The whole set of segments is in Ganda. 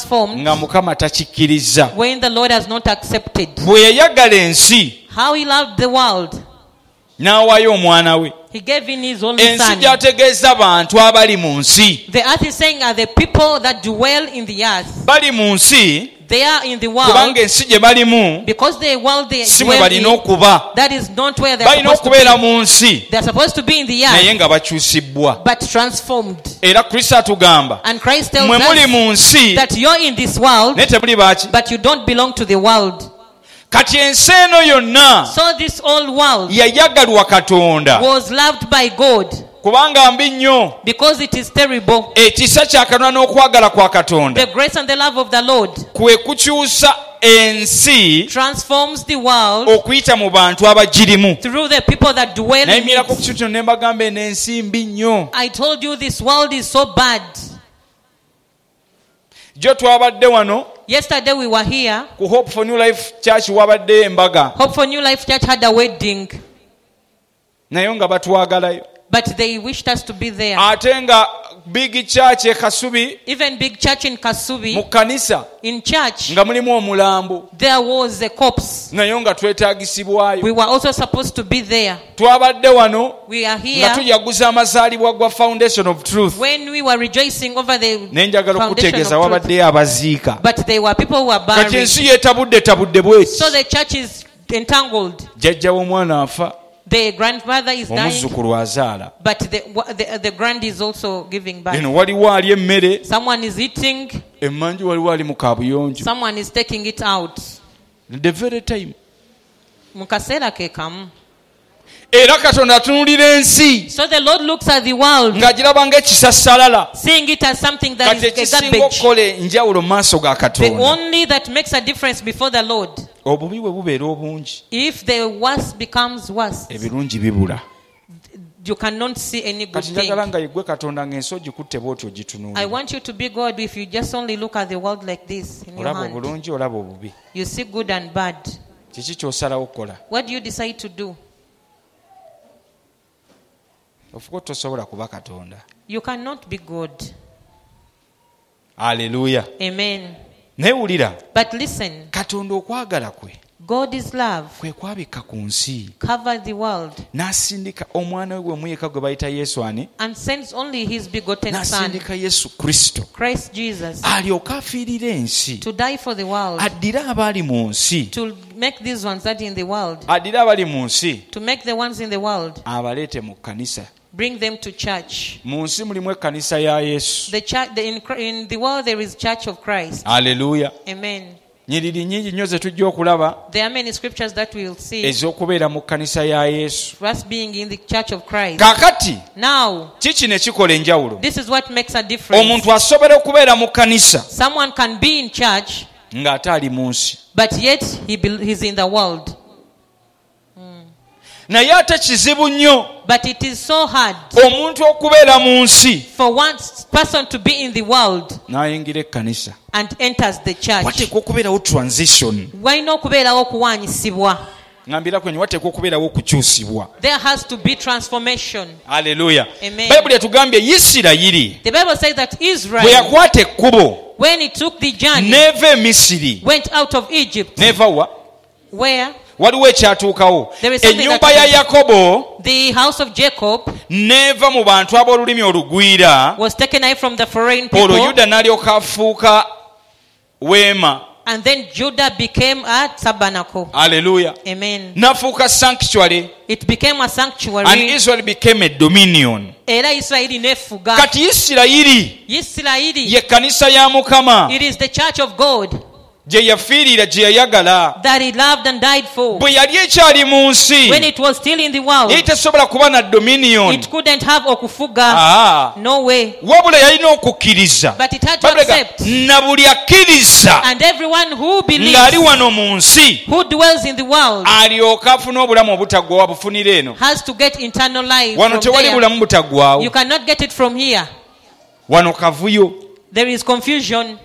transformed nga Mukama takikkiriza. when the Lord has not accepted. Bwe yayagala ensi How he loved the world. n'awaayo omwana we. He gave in his only Ensi son. gy'ategeeza abantu abali mu nsi. The earth is saying are the people that dwell in the earth. Bali mu nsi They are in the world kubanga ensi gye balimu because the world they si mwe dwell balina in, okuba. that is not where they are Balina supposed to okubeera be. mu nsi They are supposed to be in the naye earth nga bakyusibbwa. but transformed. Era Kristo atugamba And Christ tells mwe muli us mu nsi that you're in this world naye temuli baaki. but you don't belong to the world. Kati ensi eno yonna So this old world yayagalwa Katonda was loved by God kubanga mbi nnyo. because it is terrible. Ekisa kya Katonda n'okwagala kwa Katonda The grace and the love of the Lord kwe kukyusa ensi transforms the world okuyita mu bantu abagirimu. through the people that dwell in Nayimirako ku it. kintu kino ne mbagamba eno ensi mbi nnyo. I told you this world is so bad. Jo twabadde wano Yesterday we were here. ku Hope for New Life Church wabaddeyo embaga Hope for New Life Church had a wedding, naye nga batwagalayo. but they wished us to be there. Ate nga Big Church e Kasubi Even big church in mu Kasubi, kkanisa in church, nga mulimu omulambo there was a corpse. naye nga twetaagisibwayo. We were also supposed to be there. Twabadde wano We are nga here tujaguza amazaalibwa gwa Foundation of Truth. when we were rejoicing over the Naye njagala foundation okutegeeza of truth. wabaddeyo abaziika. But there were people who were Kati buried. ensi yeetabudde bweki. So the church is entangled. Jjajja w'omwana afa, The grandmother is dying, omuzzukulu azaala. but the grand is also giving birth. Eno waliwo ali emmere, Someone is eating, emmanju waliwo ali mu kaabuyonjo. someone is taking it out. The very time. Mukaseera ke kamu. Era Katonda atunuulira ensi So the Lord looks at the world, ng'agiraba ng'ekisassalala. seeing it as something that Kati is a ekisinga garbage. okukola enjawulo mu maaso ga The Katonda. only that makes a difference before the Lord. Obubi bwe bubeera obungi, If the worst becomes worse, ebirungi bibula. you cannot see any good Kati njagala thing. nga yeggwe Katonda ng'ensi ogikutte bw'otyo I ogitunuulira. want you to be God if you just only look at the world like this in your Olaba hand. obulungi, olaba obubi. You see good and bad. Kiki ky'osalawo okukola? What do you decide to do? Ofuka tosobola kuba Katonda. You cannot be God. Aleluya. Amen. Naye wulira, But listen, Katonda okwagala kwe God is love. kwe kwabikka ku nsi Cover the world n'asindika omwana we gwe muyeka gwe bayita Yesu ani? and sends only his begotten son, N'asindika Yesu Kristo Christ Jesus, alyoke afiirire ensi, to die for the world, addire abali mu nsi, to make these ones that in the world, addire abali mu nsi to make the ones in the world, abaleete mu kkanisa. bring them to church. Mu nsi mulimu ekkanisa ya Yesu. The church, in the world there is Church of Christ. Aleluya. Amen. Nyiriri nnyingi nnyo ze tujja okulaba There are many scriptures that we will see ez'okubeera mu kkanisa ya Yesu. for us being in the Church of Christ. Kaakati Now, kiki ne kikola enjawulo? this is what makes a difference. Omuntu asobola okubeera mu kkanisa Someone can be in church, ng'ate ali mu nsi. but yet he's in the world. Naye ate kizibu nnyo But it is so hard omuntu okubeera mu nsi for one person to be in the world n'ayingira ekkanisa. and enters the church. Wateekwa okubeerawo transition. Walina okubeerawo okuwaanyisibwa. Ngambira kwenye wateekwa okubeerawo okukyusibwa. There has to be transformation. Aleluya. Amen. Bayibuli etugambye Isirayiri The Bible says that bwe Israel, yakwata ekkubo when he took the journey, n'eva e Misiri went out of Egypt, n'eva wa? where Waliwo ekyatuukawo. There is something Ennyumba that ya Yakobo the house of Jacob n'eva mu bantu ab'olulimi olugwira, was taken away from the foreign people, olwo Yuda n'alyoka afuuka weema. and then Judah became a tabernacle. Aleluya. Amen. N'afuuka sanctuary, It became a and sanctuary. Israel became a dominion. Era Isirayiri nefuga. Kati Isirayiri Isirayiri, ye kkanisa ya Mukama it is the church of God gye yafiirira, gye yayagala. that he loved and died for. Bwe yali ekyali mu nsi When it was still in the world, yali tesobola kuba na dominion. it couldn't have okufuga. No way. Wabula yalina okukkiriza. But it had to Babuleka, accept. na buli akkiriza And everyone who ng'ali believes, wano mu nsi who dwells in the world, alyoka afuna obulamu obutaggwawo abufunira eno. has to get eternal life Wano from tewali there. bulamu butaggwawo. You cannot get it from here. Wano kavuyo. There is confusion.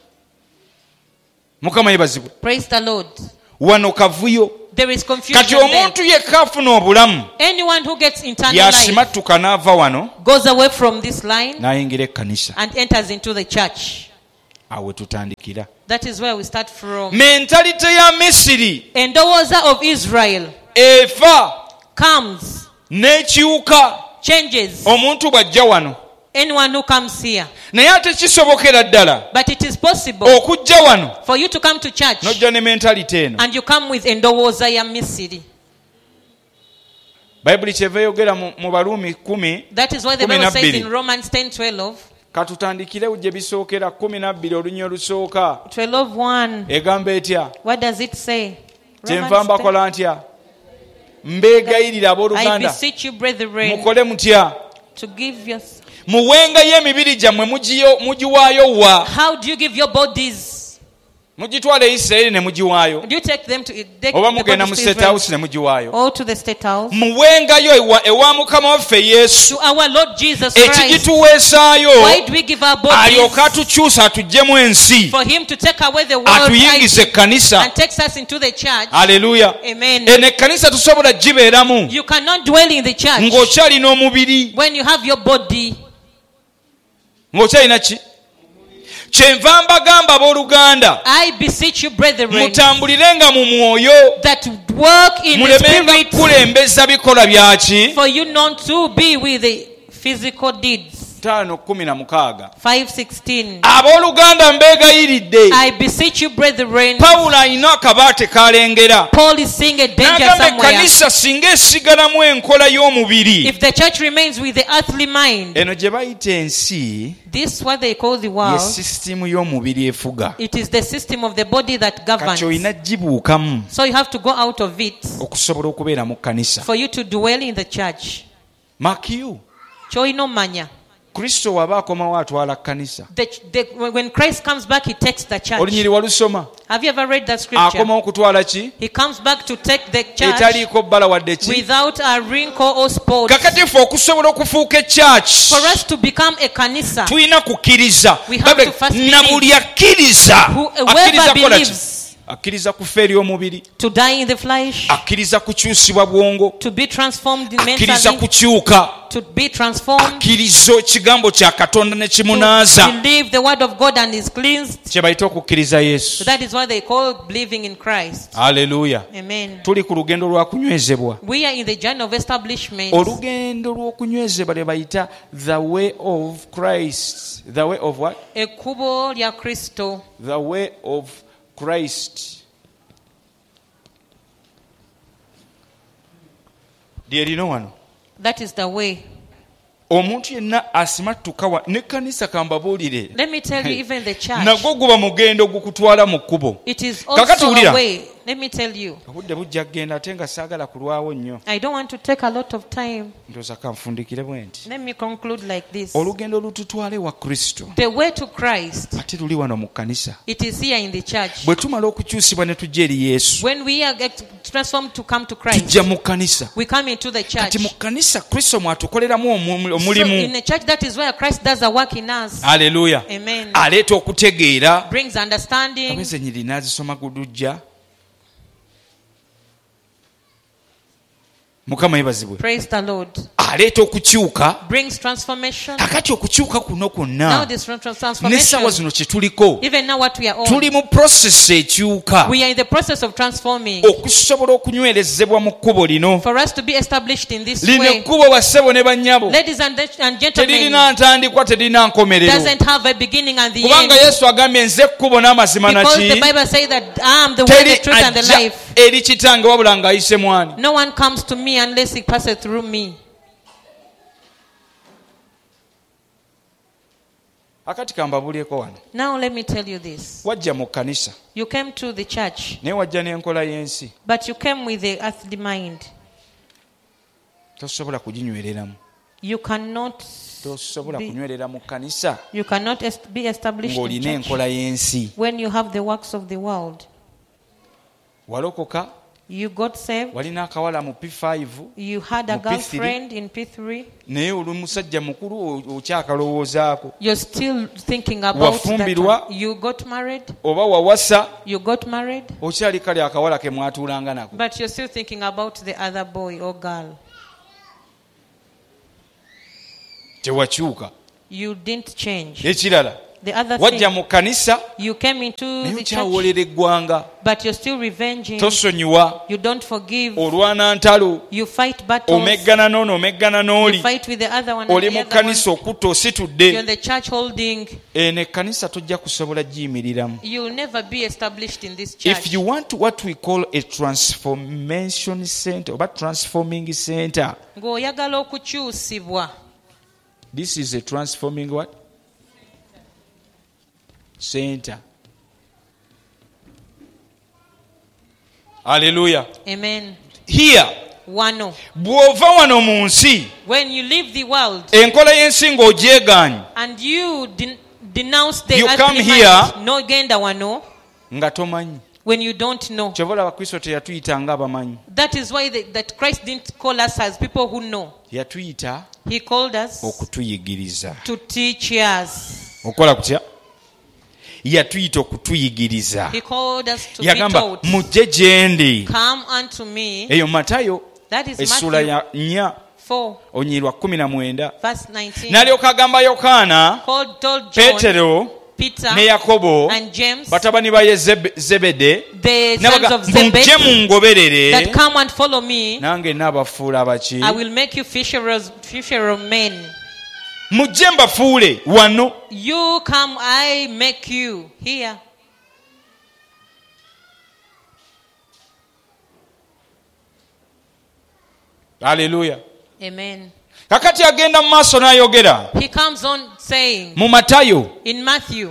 Mukama yebazibwe. Praise the Lord. Wano kavuyo. There is confusion Kati there. omuntu yekka afuna obulamu Anyone who gets eternal life yasimattuka n'ava wano goes away from this line n'ayingira ekkanisa. and enters into the church. awe tutandikira. That is where we start from. Mentalite ya Misiri Endowooza of Israel efa comes, n'ekiwuka changes. omuntu bw'ajja wano. Anyone who comes here. Naye ate kisobokera ddala But it is possible okujja wano for you to come to church n'ojja ne mentalite eno. and you come with endowooza ya Misiri. Bayibuli kyeva eyogera mu Baruumi 10. That is why the Bible says in Romans 10:12. Katutandikire gye bisookera 12 olunya olusooka. 12:1. Egamba etya? What does it say? Kyenva mbakola ntya? Mbeegayirira I abooluganda beseech you, brethren, mukole mutya? to give your... Muwengayo emibiri gyammwe mugiwaayo wa? How do you give your bodies? Mugitwala e Isirayiri ne mugiwaayo, Do you take them to oba mugenda mu to State Israel House ne mugiwaayo? or to the State House? Muwengayo ewa Mukama waffe Yesu, To our Lord Jesus Christ. ekigituweesaayo Why do we give our alyoka bodies? atukyusa atuggyemu ensi, For him to take away the world atuyingize ekkanisa. and takes us into the church. Haleluya. Amen. Eno ekkanisa tosobola gibeeramu You cannot dwell in the church ng'okyalina omubiri, when you have your body. ng'okyalina ki? Kyenva mbagamba abooluganda, I beseech you, brethren, mutambulirenga mu mwoyo, that work in the mulemenga spirit, kulembeza bikolwa byaki. for you not to be with the physical deeds. 5:16. 5:16. Abooluganda mbeegayiridde. I beseech you, brethren. Pawulo alina akabaate k'alengera. Paul is seeing a danger N'agamba somewhere. ekkanisa singa esigalamu enkola y'omubiri. If the church remains with the earthly mind, Eno gye bayita ensi this what they call the ye world. sisitimu y'omubiri efuga. It is the system of the body that Kati governs. olina gibuukamu So you have to go out of it okusobola okubeera mu kkanisa. for you to dwell in the church. Makiyu, Choino manya. Kristo waba akomawo atwala kkanisa. When Christ comes back, he takes the church. Olunyiri walusoma? Have you ever read that scripture? Akomawo kutwala ki? He comes back to take the church Etaliiko bbala wadde ki? without a wrinkle or spot. Kakati ffe okusobola okufuuka ekyaki, For us to become a kanisa, tulina kukkiriza. We have to first Na believe. buli akkiriza, Whoever akkiriza kukola ki? believes Akkiriza kufa eri omubiri, to die in the flesh, akkiriza kukyusibwa bwongo, to be transformed akkiriza mentally, kukyuka, to be transformed, akkiriza ekigambo kya Katonda ne to kimunaaza. believe the word of God and is cleansed. Kye bayita okukkiriza Yesu. So that is what they call believing in Christ. Haleluya. Amen. Tuli ku lugendo lwa kunywezebwa. We are in the journey of establishment. Olugendo lw'okunywezebwa lwe bayita the way of Christ. The way of what? Ekkubo lya Kristo. The way of Christ. Lyerino wano. That is the way. Omuntu yenna asimattuka n'ekkanisa kambabuulire. Let me tell you, even the church, Nagwo guba mugendo gukutwala mu kkubo. it is Kakati also wulira. a way. Let me tell you, Obudde bujja kugenda ate nga saagala kulwawo nnyo. I don't want to take a lot of time. Ndowooza kanfundikire bwe nti. Let me conclude like this. Olugendo lututwale wa Kristo. The way to Christ, Ate luli wano mu kkanisa. it is here in the church. Bwe tumala okukyusibwa ne tujja eri Yesu, When we are transformed to come to Christ, tujja mu kkanisa. we come into the church. Kati mu kkanisa Kristo mwatukoleramu So in omulimu. the church, that is where Christ does a work in us. Haleluya. Amen. Aleeta okutegeera. Brings understanding. Abeze nyiri n'azisoma gudujja. Mukama yebazibwe. Praise the Lord. Aleeta okukyuka. Brings transformation. Kakati okukyuka kuno Now kwonna this n'essaawa transformation, zino kye tuliko even now what we are on, tuli mu process ekyuka we are in the process of transforming. okusobola okunywerezebwa mu kkubo lino. For us to be established in this Lino way, ekkubo bassebo ne bannyabo ladies and gentlemen, teririna ntandikwa teririna nkomerero, doesn't have a beginning and the kubanga end. Yesu agambye nze ekkubo n'amazima Because the naki Bible says that I am the way, teri the truth, and the ajja life. eri kitange wabula ng'ayise mwani. No one comes to me unless he passes through me. Akati kambabulyeko wano, Now let me tell you this. wajja mu kkanisa You came to the church, naye wajja n'enkola y'ensi, but you came with the earthly mind. tosobola kuginywereramu. You cannot Tosobola be, kunywerera mu kkanisa you cannot be established in ng'olina church enkola y'ensi. when you have the works of the world. Walokoka, You got saved. walina akawala mu P5 You had a Mu P3. girlfriend in P3. naye oli musajja mukulu okyakalowoozaako, You're still thinking about that Wafumbirwa. one. You got married. oba wawasa You got married. okyali kale akawala ke mwatuulanga nako. But you're still thinking about the other boy or girl. Tewakyuka. You didn't change. Ekirala, The other wajja thing, mu kkanisa you came into naye the church, okyawoolera eggwanga, but you're still revenging. tosonyiwa, You don't forgive. olwana ntalo, You fight battles. omeggana n'ono omeggana You n'oli, fight with the other one. oli And mu the other one. kkanisa okutta You're ositudde. in the church holding. Eno ekkanisa tojja kusobola giyimiriramu. You'll never be established in this church. If you want what we call a transformation center oba transforming center, Ng'oyagala okukyusibwa. this is a transforming what? Center. Hallelujah. Amen. Here, Wano. bw'ova wano mu nsi, When you leave the world enkola y'ensi ng'ogyegaanye, and you denounce the You come earthly here- mind, no genda wano, nga tomanyi. when you don't know. Kyova olaba Kristo teyatuyita ng'abamanyi. That is why that Christ didn't call us as people who know. Yatuyita He called us okutuyigiriza. to teach us. Okola kutya? Yatuyita okutuyigiriza. He called us to be Yagamba taught. mujje gye ndi. Come unto me. Eyo Matayo That is essula Matthew ya 4 4, onyirwa 19. verse 19. N'alyoka agamba Yokaana, Told John, Peetero Peter, ne Yakobo, and James, batabani ba Zebede, the sons n'abaga of mujje Zebedee, mungoberere, that come and follow me. nange naabafuula abaki? I will make you fisherers of men. Mujje mbafuule wano. You come, I make you here. Haleluya. Amen. Kakati agenda mu maaso n'ayogera He comes on saying mu Matayo in Matthew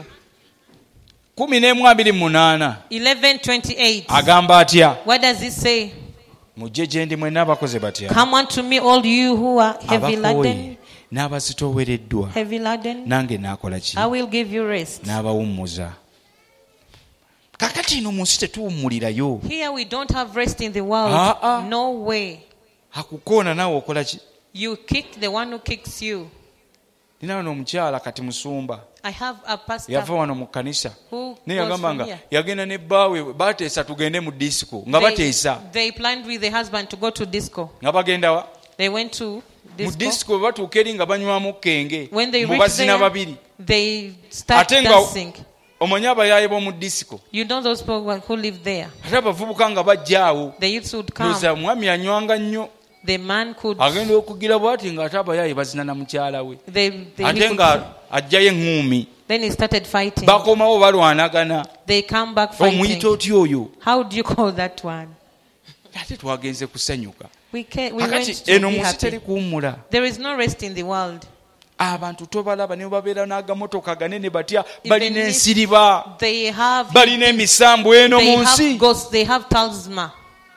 11:28 11:28. agamba atya? What does he say? Mujje gye ndi mwenna abakoze batya? Come unto me, all you who are heavy laden, Abakooye n'abazitoowereddwa, heavy laden. nange naakola ki? I will give you rest. N'abawummuza. Kakati ino mu nsi tetuwummulirayo. Here we don't have rest in the world. No way. Akukoona naawe okola ki? You kick the one who kicks you. Nina wano omukyala kati musumba I have a pastor yava wano mu kkanisa who naye goes yagamba from nga here. yagenda ne bbaawe bateesa tugende mu disco nga bateesa They planned with the husband to go to disco. nga bagenda wa They went to mu disco. disco bwe batuuka eri nga banywamu kenge When they mu reached bazina there, babiri they start ate nga dancing. omanyi abayaaye b'omu disco You know those people who live there. ate abavubuka nga bajja awo The youths would come. loza omwami anywanga nnyo The man could. agenda okugira bw'ati ng'ate abayaaye bazina na mukyala we he ate could- nga ajjayo eŋŋuumi Then he started fighting. bakomawo balwanagana They come back omuyita fighting. otya oyo How do you call that one? ate twagenze kusanyuka We kakati went to eno be mu nsi happy. teri kuwummula There is no rest in the world. abantu tobalaba ne babeera n'agamotoka ganene batya Even balina if ensiriba They have. balina emisambu eno They mu have nsi ghosts. They have talisman.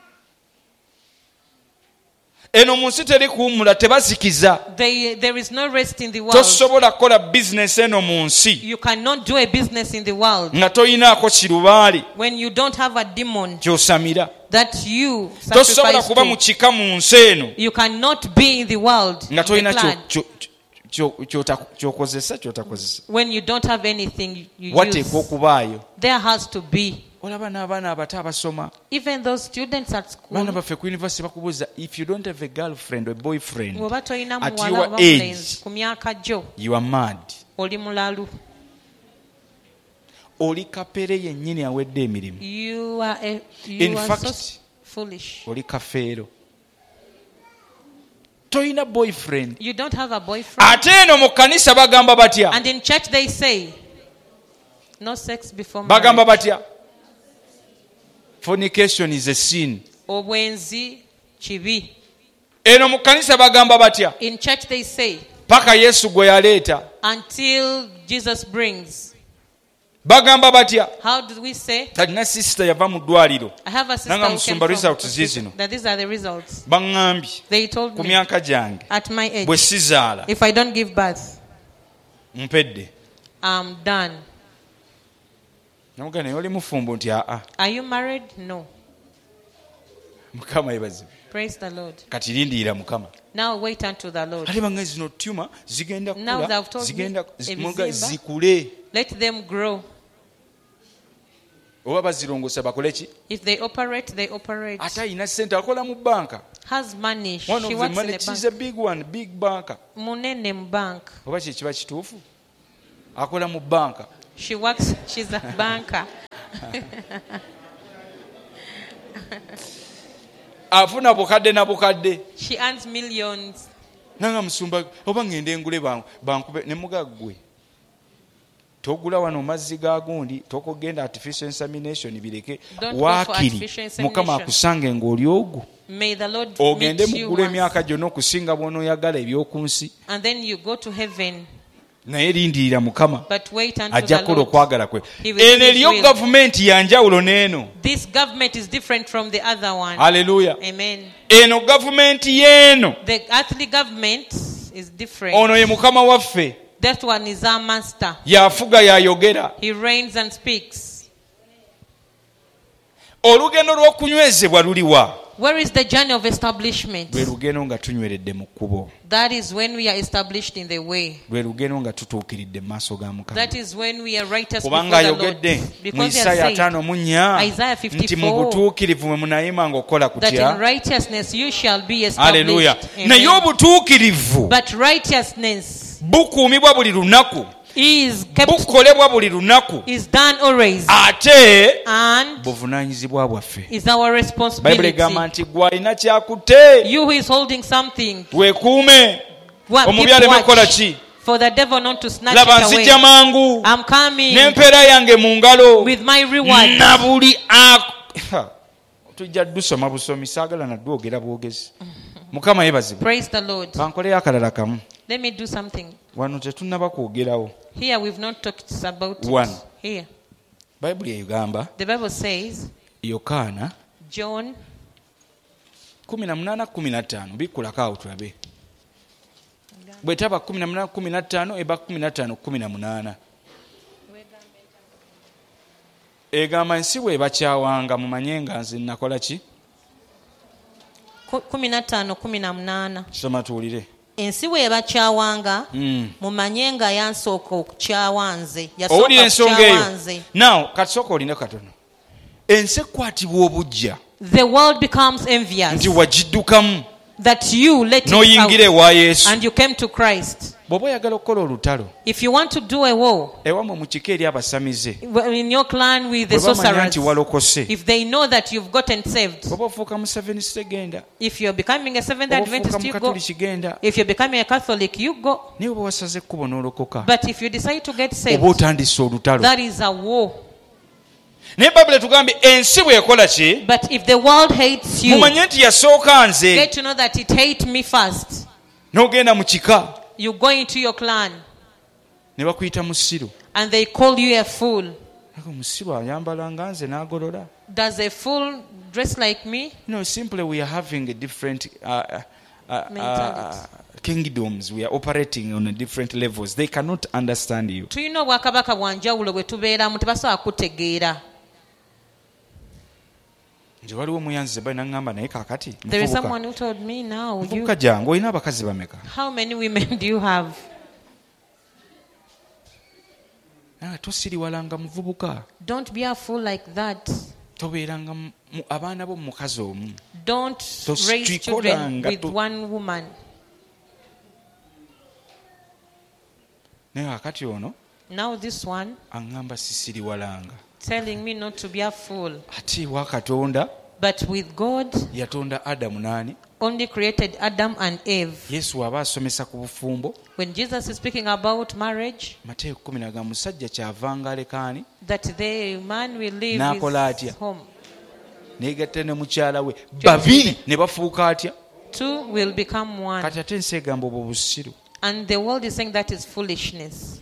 eno mu nsi teri kuwummula tebazikiza There is no rest in the world. tosobola kukola bizinesi eno mu nsi You cannot do a business in the world nga toyinaako kirubaali when you don't have a demon kyosamira that you tosobola sacrifice kuba mu to. kika mu nsi eno You cannot be in the world nga the tolina clan, kyokozesa kyotakozesa when you don't have anything you wateekwa use. okubaayo There has to be. olaba n'abaana abato abasoma Even those students at baana school. baffe ku university bakubuuza if you don't have a girlfriend or boyfriend Bw'oba tolina at muwala your oba age mulenzi ku myaka gyo you are mad oli mulalu. oli kapere yennyini awedde emirimu You are In fact, so foolish. oli kafeero toyina boyfriend You don't have a boyfriend. ate eno mu kkanisa bagamba batya And in church they say, no sex before bagamba marriage. batya fornication is a sin Obwenzi kibi. eno mu kkanisa bagamba batya In church they say, paka yesu gwe yaleeta until Jesus brings. bagamba batya How do we say? talina sisita yava mu ddwaliro I have a sister Nanga who musumba came from results zizino. that these are the results. baŋŋambye They told ku me myaka gyange at my age, bwe sizaala if I don't give birth, mpedde I'm done. namugaa naye oli mufumbo nti aa Are you married? No. mukama yebazibwe Praise the Lord. kati lindiira mukama Now wait unto the Lord. ate bange zino tuma zigenda Now kula they've told zigenda me, muga ebizimba. zikule Let them grow. oba bazirongosa bakole ki If they operate, they operate. ate ayina sente akola mu banka Has money. one She of the works in money a she's a bank. big one big banka Munene mu bank. oba kyekiba kituufu akola mu banka. She's a banker. Afuna bukadde na bukadde. She earns millions. Nanga musumba oba ngende ngule bankube ne mugaggwe. Togula wano mazzi ga gundi tokogenda artificial insemination bireke wakiri mukama akusange ng'oli ogwo. May the Lord ogende meet you mugula once. emyaka gyonna okusinga bw'onooyagala ebyokunsi. And then you go to heaven. Naye lindirira mukama But wait until ajja the kukola Lord. okwagala kwe. He will Eno do his eriyo will. gavumenti ya njawulo n'eno. This government is different from the other one. Hallelujah. Amen. Eno gavumenti y'eno. The earthly government is different. Ono ye mukama waffe. That one is our master. Yafuga yayogera. He reigns and speaks. Olugendo lw'okunywezebwa luliwa? Where is the journey of establishment? Lwe lugendo nga tunyweredde mu kkubo. That is when we are established in the way. Lwe lugendo nga tutuukiridde mu maaso ga Mukama. That is when we are righteous Kubanga before the Lord. ayogedde mu Because he Isaaya has said, 5:4 Isaiah 54, nti mu butuukirivu mwe munayima ng'okola that in kutya. righteousness you shall be Haleluya. established. Amen. Naye obutuukirivu But righteousness bukuumibwa buli lunaku, is kept, bukolebwa buli lunaku, is done always, ate and buvunaanyizibwa bwaffe. is our Bayibuli responsibility. egamba nti gwe alina kyakutte You who is holding something, weekuume omubi keep aleme kukola watch ki. for the devil not to snatch Laba it away. nzijja mangu I'm coming n'empeera yange mu ngalo with my reward. na buli tujja dusoma busomi saagala nadwogera bwogezi. Mukama yeebazibwe. Praise the Lord. Bankoleyo akalala kamu. Let me do something. Wano tetunnaba kwogerawo. Here we've not talked about it. One. Here. Bayibuli egamba The Bible says, Yokaana John 18:15 bikkulako awo tulabe. Bwe taba 18:15 eba 15:18. Egamba ensi bw'ebakyawanga mumanye nga nze nakola ki? 15:18. Soma tuwulire. Ensi bw'ebakyawanga mumanye nga yansooka okukyawa nze. Owulira Yasooka ensonga kukyawa eyo. nze. Now katusooka oline katono. Ensi ekwatibwa obujja The world becomes envious nti wagiddukamu that you let it n'oyingira out ewa Yesu. and you came to Christ. Bw'oba oyagala okukola olutalo If you want to do a war ewamwe mu kika eri abasamize in your clan with the bwe bamanya sorcerers, nti walokose if they know that you've gotten saved, bw'oba ofuuka mu Seventh genda if you're becoming a Seventh bw'oba ofuuka Adventist, mu you go. Katoliki genda If you're becoming a Catholic, you go. naye bwe wasaze ekkubo n'olokoka But if you decide to get saved, oba otandise olutalo. that is a war. Naye Bayibuli etugambye ensi bw'ekola ki? But if the world hates you, mumanye nti yasooka nze. get to know that it hates me first. N'ogenda mu kika You go into your clan ne bakuyita musiru. and they call you a fool. Ako musiru ayambala nga nze n'agolola. Does a fool dress like me? No, simply we are having a different Mentality. kingdoms. We are operating on a different levels. They cannot understand you. Tulina obwakabaka bwa njawulo bwe tubeeramu tebasobola kutegeera. Nje waliwo muyanzi balina ngamba naye kakati There is someone who told me now, muvubuka jangu olina abakazi bameka? how many women do you have? Tosiriwalanga muvubuka. Don't be a fool like that. Tobeeranga abaana bo mu mukazi omu. Don't raise children with one woman. Naye kakati ono Now this one aŋŋamba sisiriwalanga. telling me not to be a fool. Ate wa Katonda But with God, yatonda Adamu n'ani? only created Adam and Eve. Yesu aba asomesa ku bufumbo. When Jesus is speaking about marriage, Mateyo 10 musajja kyavanga alekaani that the man will leave n'akola his atya? home. N'egatta ne mukyala we babiri ne bafuuka atya? Two will become one. Kati ate ensi egamba obwo busiru. And the world is saying that is foolishness.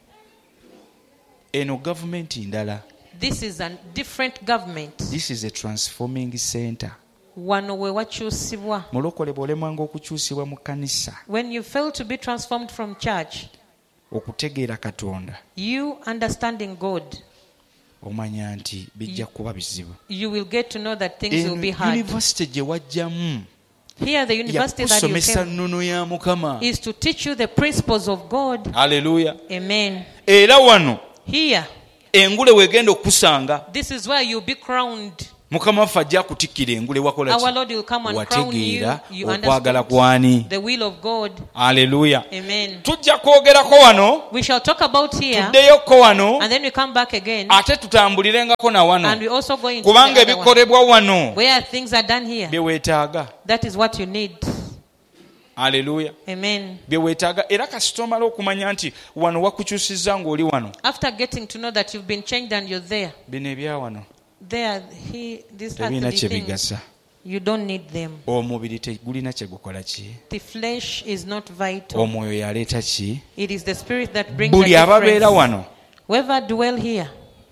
Eno gavumenti ndala. This is a different government. This is a transforming center. Wano we wakyusibwa. Mulokole bw'olemwanga okukyusibwa mu kkanisa When you fail to be transformed from church, okutegeera Katonda you understanding God, omanya nti bijja kuba bizibu. you will get to know that things will be hard. University gye wajjamu Here, the university that you yakusomesa came nnono ya Mukama. is to teach you the principles of God. Haleluya. Amen. Era wano Here, engule weegenda okusanga this is where you'll be crowned. Mukama waffe ajja kutikkira engule wakola Our Lord will come and crown you. wategeera You okwagala understood kwani. the will of God. Haleluya. Amen. Tujja kwogerako wano, We shall talk about here, tuddeyoko wano, and then we come back again, ate tutambulirengako na and wano, we also go into kubanga the other one, ebikolebwa wano where things are done here. bye weetaaga. That is what you need. Haleluya. Amen. Bye weetaaga era kasita omala okumanya nti wano wakukyusizza ng'oli wano, After getting to know that you've been changed and you're there, bino ebya wano these are tebirina the kye things. bigasa. You don't need them. Omubiri tegulina kye gukola ki? The flesh is not vital. Omwoyo yaleeta ki? It is the spirit that brings the Buli ababeera difference. wano Whoever dwell here,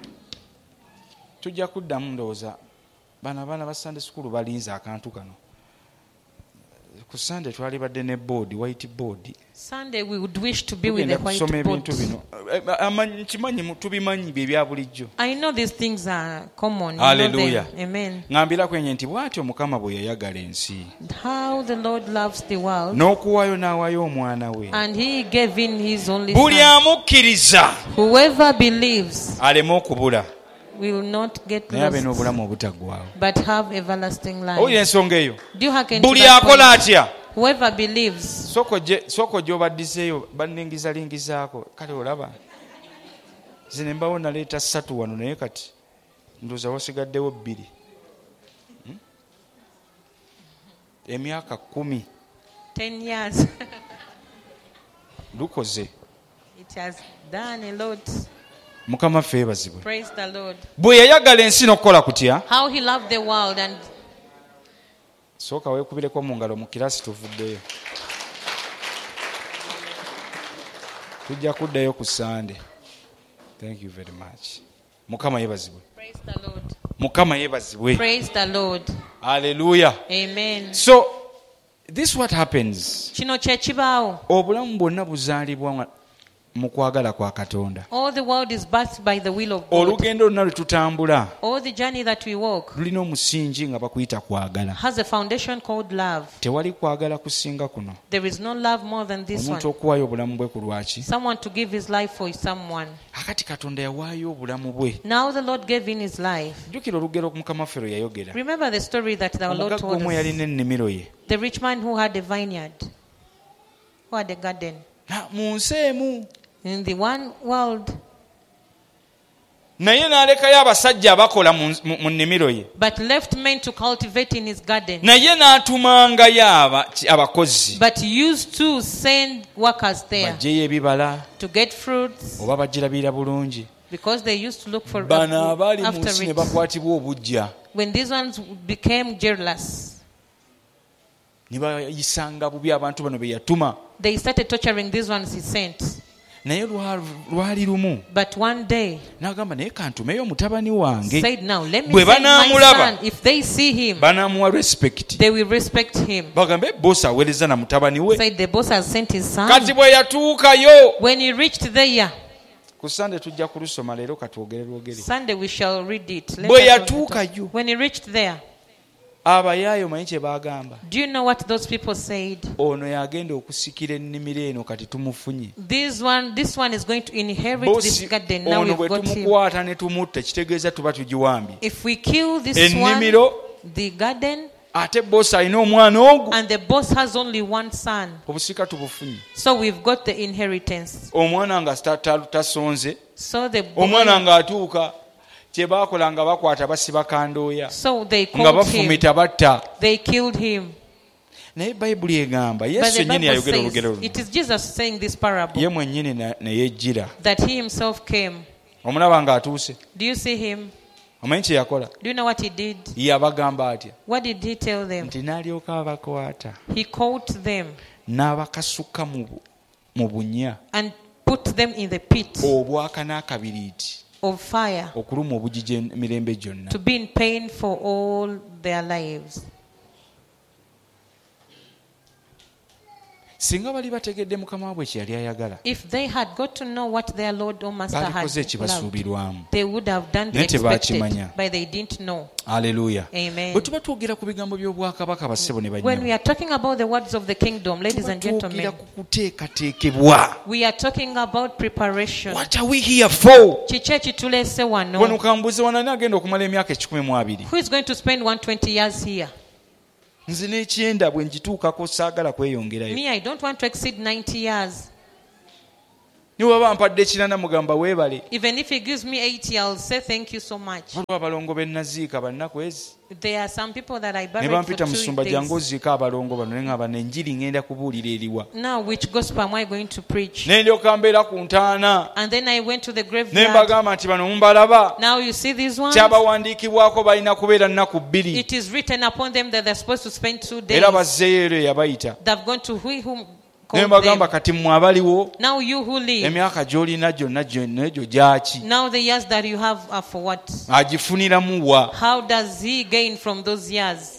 tujja kuddamu ndowooza bano abaana ba Sunday school balinze akantu kano. Ku Sunday twali badde ne board, white board. Sunday we would wish to be with the Tugenda white kusoma board. ebintu bino. Nkimanyi tubimanyi bye bya bulijjo. I know these things are common. You know Hallelujah. them. Amen. Ngambirako enye nti bw'atyo Mukama bwe yayagala ensi. How the Lord loves the world, N'okuwaayo n'awaayo omwana we. and He gave in His only Buli Son. amukkiriza Whoever believes aleme okubula, will not get naye abe lost, n'obulamu obutaggwaawo. but have everlasting Owulira life. ensonga eyo? Do you hearken to Buli that akola point? atya? Whoever believes, Sooka ojja obaddizeeyo banningizalingizaako. Kale olaba zine mbawo naleeta 3 wano naye kati ndowooza wasigaddewo 2. Emyaka 10 10 years. lukoze. It has done a lot. Mukama ffe yeebazibwe. Praise the Lord. Bwe yayagala ensi n'okukola kutya? How He loved the world, and Sooka weekubireko mu ngalo mu kiraasi tuvuddeyo. Tujja kuddayo ku Sunday. Thank you very much. Mukama yeebazibwe. praise the Lord. Mukama yeebazibwe. Praise the Lord. Hallelujah. Amen. So this what happens. Kino kye kibaawo. Obulamu bwonna buzaalibwa mu kwagala kwa Katonda. All the world is birthed by the will of God. Olugendo lwonna lwe tutambula All the journey that we walk lulina omusingi nga bakuyita kwagala. has a foundation called love. Tewali kwagala kusinga kuno. There is no love more than this Omuntu one. okuwaayo obulamu bwe ku lwaki? Someone to give his life for someone. Akati Katonda yawaayo obulamu bwe. Now the Lord gave in His life. Jjukira olugero Mukama ffe lwe yayogera. Remember the story that the Lord Omugagga told omu us. yalina ennimiro ye. The rich man who had a vineyard, who had a garden. Mu nsi emu. In the one world, Naye n'alekayo abasajja abakola mu nnimiro ye. but left men to cultivate in his garden. Naye n'atumangayo abakozi. But used to send workers there Baggyeyo ebibala to get fruits, oba bagirabira bulungi. because they used to look for Bano abaali mu after nsi ne it. bakwatibwa obujja. When these ones became jealous, Ne bayisanga bubi abantu bano be yatuma. they started torturing these ones He sent. Naye lwali lumu But one day n'agamba naye kantumeyo mutabani wange. said, now let me Bwe send my banaamulaba, son. If they see him, banaamuwa respect. they will respect him. Bagambe bosi aweereza na mutabani we. Said the boss has sent his son. Kati bwe yatuukayo. When he reached there, Ku Sunday tujja kulusoma leero katwogere lwogere. Sunday we shall read it. Let Bwe us yatuukayo. when he reached there, Abayaayo manyi kye baagamba. do you know what those people said? Ono yagenda okusikira ennimiro eno kati tumufunye. This one is going to inherit this Bosi garden. Now ono we've bwe got him. tumukwata ne tumutta kitegeeza tuba tugiwambye. If we kill this Ennimiro. one, the garden, Ate bosi alina omwana ogwo. and the boss has only one son, Obusika tubufunye. so we've got the inheritance. Omwana nga tasonze. So the Omwana ng'atuuka kye baakola nga bakwata basiba kandooya. so they Nga called him. bafumita batta. They killed him. Naye Bayibuli egamba But Yesu the yennyini Bible yayogera olugero says, luno. it is Jesus saying this parable, Ye mwennyini ne yejjira. that He Himself came. Omulaba ng'atuuse. Do you see Him? Omanyi kye yakola? Do you know what He did? Yabagamba atya? What did He tell them? Nti n'alyoka abakwata. He caught them N'abakasuka mu bunya. and put them in the pit Obwaka n'akabiriiti. of fire Okuluma obugigi emirembe gyonna. to be in pain for all their lives. singa bali bategedde mukama waabwe kye yali ayagala if they had got to know what their Lord or Master had balikoze loved, ekibasuubirwamu they would have done the naye expected, tebaakimanya. but they didn't know. Haleluya. Amen. Bwe tuba twogera ku bigambo by'obwakabaka bassebo ne When bannyabo we are talking about the words of the kingdom, ladies tuba and twogera gentlemen, ku kuteekateekebwa. we are talking about preparation. What are we here for? Kiki ekituleese wano wano? kambuze wanani agenda okumala emyaka 12. Who is going to spend 120 years here? nze n'ekyenda bwe ngituukako saagala kweyongerayo. Me, I don't want to exceed 90 years. ne bw'aba mpadde ekirana mugamba weebale. Even if he gives me 80, I'll say thank you so much. waliwo abalongo be naziika bannaku ezi. There are some people that I ne buried for bampita 2 musumba jangu days. oziika abalongo bano ne ngamba nenjiri ngenda kubuulira eriwa. Now, which gospel am I going to preach? ne ndyoka mbeera ku ntaana And then I went to the ne graveyard. mbagamba nti bano mumbalaba. Now you see these ones? kyabawandiikibwako balina kubeera nnaku 2 It is written upon them that they're supposed to spend 2 days. era bazzeeyo ero yabayita. They've gone to whom ne called mbagamba them. kati mmwe abaliwo Now you who live, emyaka gy'olina gyonna negyo gyaki now the years that you have are for what? agifuniramu wa. How does he gain from those years?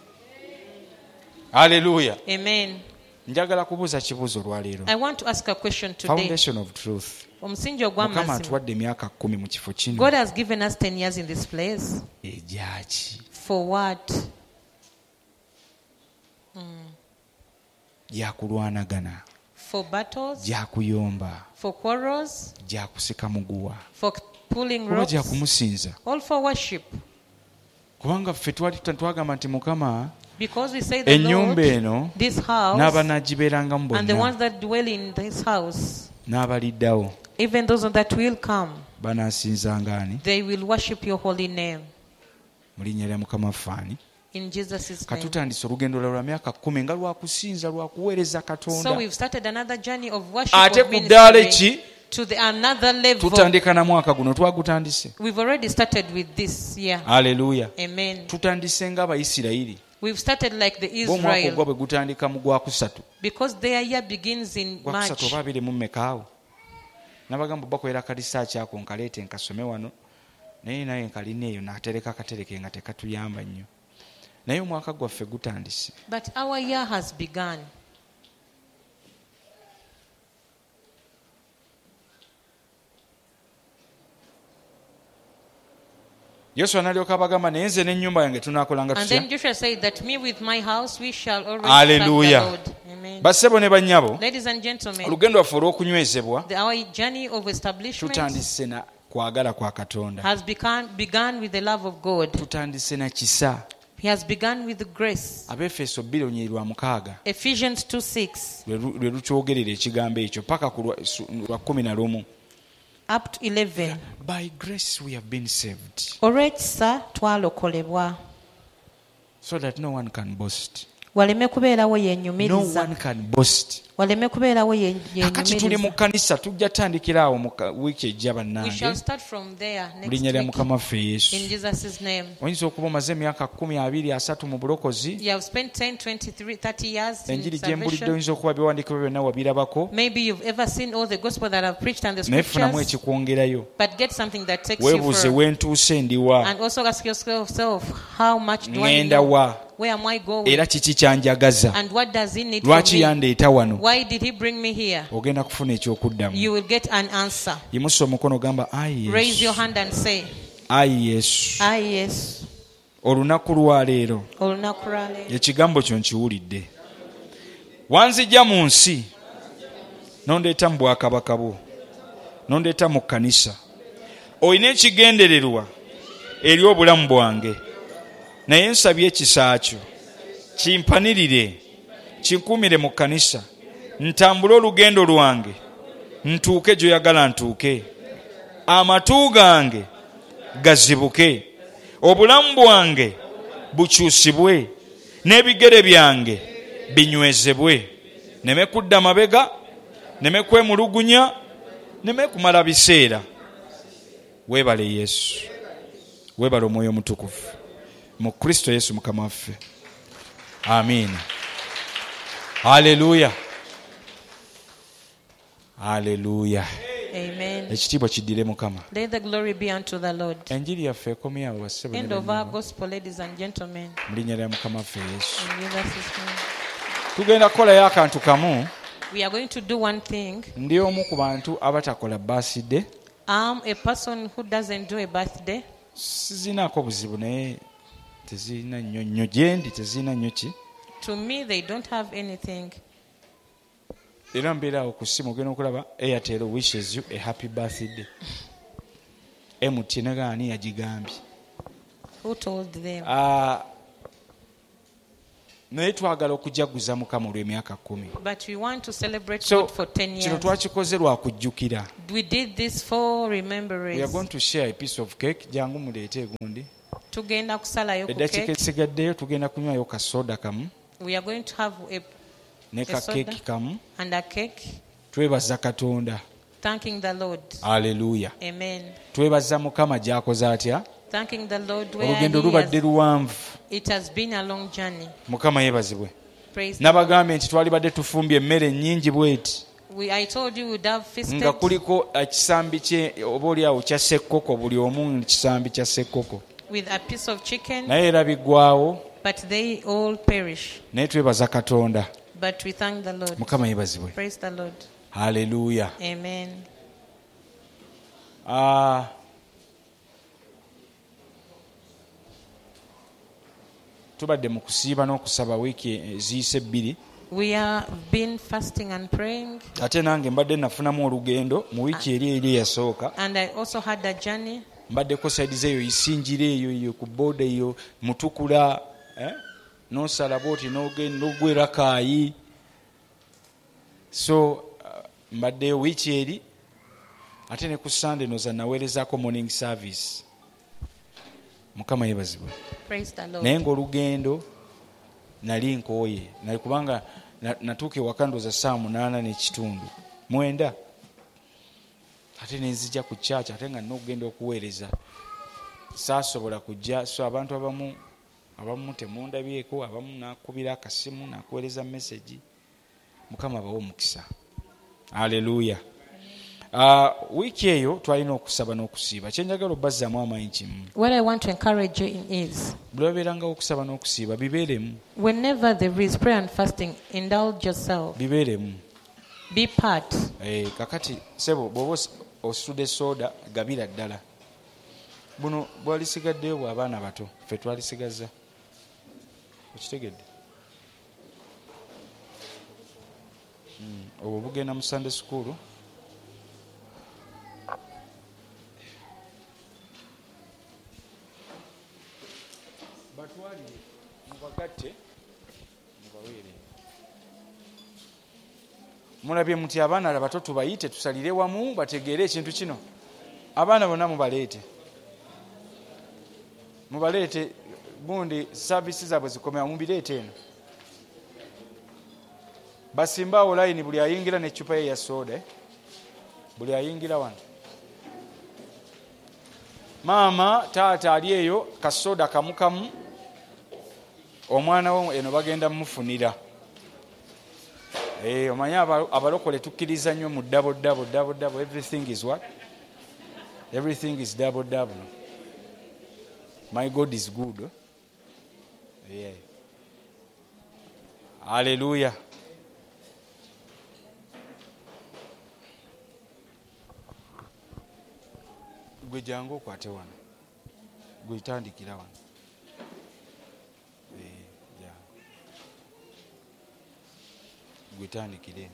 Haleluya. Amen. njagala kubuuza kibuuzo olwaleero. I want to ask a question today. Foundation of truth. Omusingi mukama ogw'amazima. atuwadde emyaka 10 mu kifo kino. God has given us 10 years in this place. egyaki For what? gyakulwanagana For battles? gyakuyomba For quarrels? gyakusika muguwa For pulling oba ropes? gyakumusinza. All for worship. kubanga ffe twagamba nti mukama Because we say the ennyumba Lord, eno this house, n'abanaagibeerangamu and the bonna ones that dwell in this house, n'abaliddawo even those that will come, banaasinzanga ani they will worship your holy name. mu linnya lya mukama faani. In Jesus' name. katutandise olugendo lwa myaka 10 nga lwakusinza lwakuweereza So katonda. we've started another journey of worship, ate of ku ddaala ministry ki to another level. tutandika na mwaka guno twagutandise. We've already started with this year. Haleluya. Amen. tutandise ng'abayisirayiri We've started like the omwaka ogwa Israel, bwe gutandika mu gwakusatu. because their year begins in gwakusatu March. oba 24 nabagamba bakolera kalisaaki ako nkaleete nkasome wano naye nkalina eyo n'atereka akatereke nga tekatuyamba nnyo naye omwaka gwaffe gutandise. But our year has begun. Yoswa n'alyoka abagamba naye nze n'ennyumba yange tunaakolanga And tutya. then Joshua said that me with my house we shall always Hallelujah. serve the Lord. Amen. bassebo ne bannyabo Ladies and gentlemen, olugendo lwaffe olw'okunywezebwa our journey of establishment tutandise na kwagala kwa katonda. has begun with the love of God. tutandise na kisa. He has begun with grace. Abefeso 2:6 Ephesians 2:6 lwe lukyogerera ekigambo ekyo paka ku lwa 11. up to 11. By grace we have been saved Olw'ekisa twalokolebwa so that no one can boast. waleme kubeerawo No yeenyumiriza, one can boast. waleme kubeerawo Kakati tuli mu yeenyumiriza. kkanisa tujja tandikirawo mu wiiki ejja We shall bannange start from there mu next linnya lya week mukama ffe Yesu. in Jesus' name. Oyinza okuba omaze emyaka 10, 20, 30 mu bulokozi. You have spent 10, 23, 30 years in Enjiri gye mbulidde salvation. oyinza okuba biwandiikibwa byonna wabirabako Maybe you've ever seen all the gospel that I've preached and the naye funamu scriptures, ekikwongerayo. but get something that takes you Weebuuze further. wentuuse ndiwa And also ask yourself, how much do I ŋŋenda know? wa Where am I going? era kiki kyanjagaza And what does he need from lwaki me? yandeeta wano. Why did he bring me here? Ogenda kufuna ekyokuddamu. You will get an answer. yimusa omukono gamba ayi Raise your Yesu, hand and say, ayi Yesu. Aye, yes. olunaku lwaleero Olunaku lwa leero. ekigambo kyo nkiwulidde. Wanzijja mu nsi nondeeta mu bwakabaka bwo, nondeeta mu kkanisa. Olina ekigendererwa eri obulamu bwange, naye nsabye ekisa kyo kimpanirire, kinkuumire mu kkanisa, ntambule olugendo lwange, ntuuke gy'oyagala ntuuke, amatu gange gazibuke, obulamu bwange bukyusibwe, n'ebigere byange binywezebwe, neme kudda mabega, neme kwemulugunya, neme kumala biseera. Weebale Yesu, weebale Omwoyo Omutukuvu mu Kristo Yesu Mukama waffe. Amiina. Haleluya. Haleluya. Amen. Ekitiibwa kiddire Mukama. Let the glory be unto the Lord. Enjiri yaffe ekomye awo bassebo ne End of our bannyabo. gospel, ladies and gentlemen. Mu linnya lya Mukama waffe Yesu. In Jesus' name. tugenda kukolayo akantu kamu. We are going to do one thing. Ndi omu ku bantu abatakola birthday. I'm a person who doesn't do a birthday. Sizinaako buzibu naye tezirina nnyo gyendi tezirina nnyo ki. To me they don't have anything. Era mbeera awo ku ssimu ogenda okulaba Airtel wishes you a happy birthday. MTN gaani yagigambye. Who told them? Naye twagala okujaguza Mukama olw'emyaka 10. But we want to celebrate God for 10 years. Kino twakikoze lwa kujjukira. We did this for remembrance. We are going to share a piece of cake. Jangu muleete gundi. Tugenda kusalayo ku cake. Eddakiika esigaddeyo tugenda kunywayo ka soda kamu. We are going to have ne ka cake kamu. And a cake. Twebaza Katonda. Thanking the Lord. Hallelujah. Amen. Twebaza Mukama gy'akoze atya. Thanking the Lord where olugendo lubadde luwanvu. It has been a long journey. Mukama yeebazibwe. Praise. Nabagambe nti twali badde tufumbye emmere nnyingi bweti. I told you we'd have feasted. Nga kuliko ekisambi kye oba oliawo kya ssekkoko buli omu kisambi kya ssekkoko. With a piece of chicken. Naye era biggwawo. But they all perish. Naye twebaza Katonda. But we thank the Lord. Mukama yeebazibwe. Praise the Lord. Hallelujah. Amen. Tubadde mu kusiiba n'okusaba wiiki eziyise 2. We have been fasting and praying. Ate nange mbadde nafunamu olugendo mu wiiki eri yasooka. And I also had a journey. Mbaddeko saidiz eyo Isinjira eyo ku booda eyo Mutukula n'osala bwoti n'ogenda n'ogwera Kaayi. So mbadde wiiki eri ate ne ku Sunday noza naweerezaako morning service. Mukama yeebazibwe. Praise the Lord. Naye ng'olugendo nali nkooye nali kubanga natuuka ewaka ndooza 8:30 ate nenzija ku church ate nga n'okugenda okuweereza saasobola kujja. So abantu abamu temundabyeko, abamu nakubira akasimu nakuweereza message. Mukama bawo omukisa. Hallelujah. Wiiki eyo twalina okusaba n'okusiiba. Kyenjagala obbazaamu amaanyi kimu. What I want to encourage you in is, bwe babeerangawo okusaba n'okusiiba bibeeremu. Whenever there is prayer and fasting, indulge yourself. Bibeeremu. Be part. Kakati sebo bw'oba ositudde soda gabira ddala. Buno bwalisigaddeyo bw'abaana bato ffe twalisigaza. Okitegedde? Obwo bugenda mu Sunday school. Batwalire mubagatte mubaweere. Mulabye muti abaana abato tubayite tusalire wamu bategeere ekintu kino. Abaana bonna mubaleete gundi saavisi zaabwe zikomera mubireete eno. Basimbaawo layini buli ayingira n'eccupa ye ya soda. Buli ayingira wano. Maama taata ali eyo kasoda kamukamu. Omwana wo eno bagenda mmufunira. Omanyi abalokole tukkiriza nnyo mu double. Everything is what? Everything is double. My God is good. Yeah. Hallelujah. Gwe jangu okwate wano. Gwe tandikira wano. Gwetandikire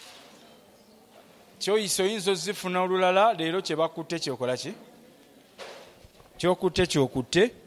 kyoyiso oyinza ozifuna olulala leero kye bakutte kyokola ki? Kyokutte